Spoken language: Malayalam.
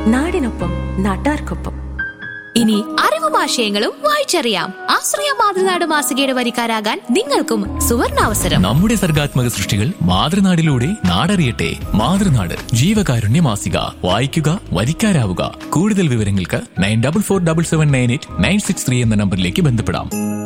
നാടിനൊപ്പം നാട്ടാർക്കൊപ്പം. ഇനി അറിവും ആശയങ്ങളും വായിച്ചറിയാം. ആശ്രയ മാതൃനാട് മാസികയുടെ വരിക്കാരാകാൻ നിങ്ങൾക്കും സുവർണാവസരം. നമ്മുടെ സർഗാത്മക സൃഷ്ടികൾ മാതൃനാടിലൂടെ നാടറിയട്ടെ. മാതൃനാട് ജീവകാരുണ്യ മാസിക. വായിക്കുക, വരിക്കാരാവുക. കൂടുതൽ വിവരങ്ങൾക്ക് 9447798963 എന്ന നമ്പറിലേക്ക് ബന്ധപ്പെടാം.